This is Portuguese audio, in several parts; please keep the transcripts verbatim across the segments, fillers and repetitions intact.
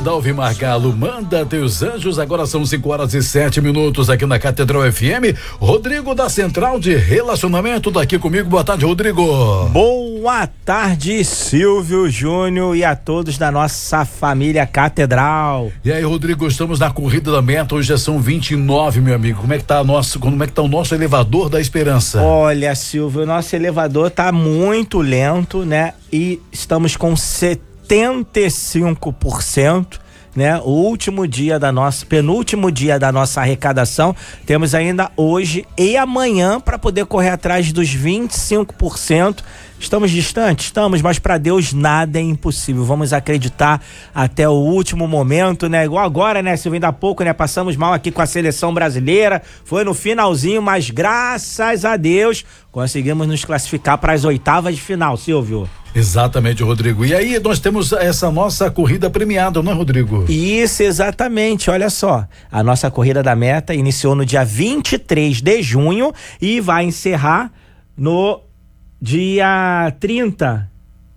Dalvi Margalo, manda teus anjos. Agora são cinco horas e sete minutos aqui na Catedral F M. Rodrigo da Central de Relacionamento tá aqui comigo. Boa tarde, Rodrigo. Boa tarde, Silvio Júnior e a todos da nossa família Catedral. E aí, Rodrigo, estamos na corrida da meta. Hoje já são vinte e nove, meu amigo. Como é que tá nosso, como é que tá o nosso elevador da esperança? Olha, Silvio, o nosso elevador tá muito lento, né? E estamos com setenta e cinco por cento, né? O último dia da nossa, penúltimo dia da nossa arrecadação. Temos ainda hoje e amanhã para poder correr atrás dos vinte e cinco por cento. Estamos distantes? Estamos, mas para Deus nada é impossível. Vamos acreditar até o último momento, né? Igual agora, né, Silvio? Ainda há pouco, né? Passamos mal aqui com a seleção brasileira. Foi no finalzinho, mas graças a Deus conseguimos nos classificar para as oitavas de final, Silvio. Exatamente, Rodrigo. E aí nós temos essa nossa corrida premiada, não é, Rodrigo? Isso, exatamente. Olha só, a nossa corrida da meta iniciou no dia vinte e três de junho e vai encerrar no dia trinta.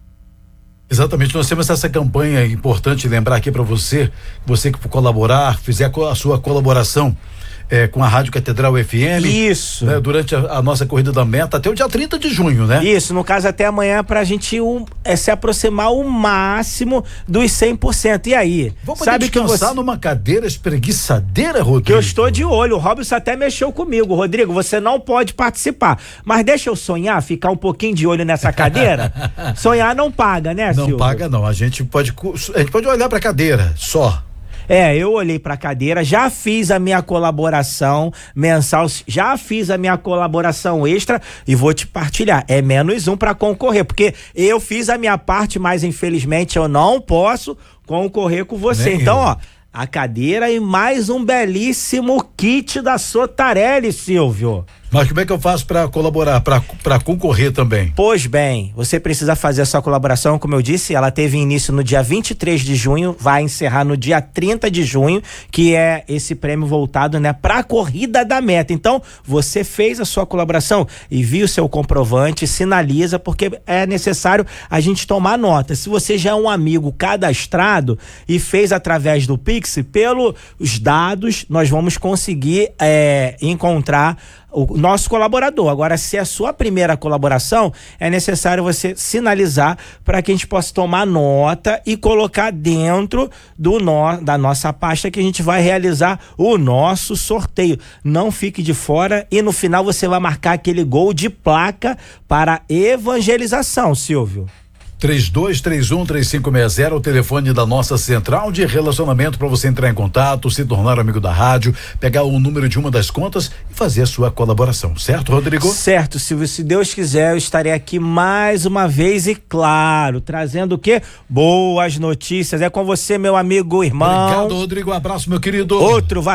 Exatamente, nós temos essa campanha importante, lembrar aqui para você, você que for colaborar, fizer a sua colaboração É, com a Rádio Catedral F M. Isso. Né, durante a, a nossa corrida da meta até o dia trinta de junho, né? Isso, no caso até amanhã pra gente um, é, se aproximar o máximo dos cem por cento. E aí? Vamos sabe que descansar você... numa cadeira espreguiçadeira, Rodrigo? Que eu estou de olho, o Robson até mexeu comigo. Rodrigo, você não pode participar, mas deixa eu sonhar, ficar um pouquinho de olho nessa cadeira. Sonhar não paga, né, Não Silvio? paga não, a gente pode, a gente pode olhar pra cadeira, só. É, eu olhei pra cadeira, já fiz a minha colaboração mensal, já fiz a minha colaboração extra e vou te partilhar. É menos um pra concorrer, porque eu fiz a minha parte, mas infelizmente eu não posso concorrer com você. Nem então, eu. ó, a cadeira e mais um belíssimo kit da Sotarelli, Silvio. Mas como é que eu faço pra colaborar, pra, pra concorrer também? Pois bem, você precisa fazer a sua colaboração, como eu disse, ela teve início no dia vinte e três de junho, vai encerrar no dia trinta de junho, que é esse prêmio voltado, né, pra corrida da meta. Então, você fez a sua colaboração, envia o seu comprovante, sinaliza, porque é necessário a gente tomar nota. Se você já é um amigo cadastrado e fez através do Pix, pelos dados, nós vamos conseguir é, encontrar o nosso colaborador. Agora, se é a sua primeira colaboração, é necessário você sinalizar para que a gente possa tomar nota e colocar dentro do no, da nossa pasta que a gente vai realizar o nosso sorteio. Não fique de fora e no final você vai marcar aquele gol de placa para evangelização, Silvio. três dois três um, três cinco seis zero, o telefone da nossa central de relacionamento para você entrar em contato, se tornar amigo da rádio, pegar o número de uma das contas e fazer a sua colaboração, certo, Rodrigo? Certo, Silvio, se Deus quiser eu estarei aqui mais uma vez e claro, trazendo o quê? Boas notícias, é com você, meu amigo, irmão. Obrigado, Rodrigo, um abraço, meu querido. Outro, vai.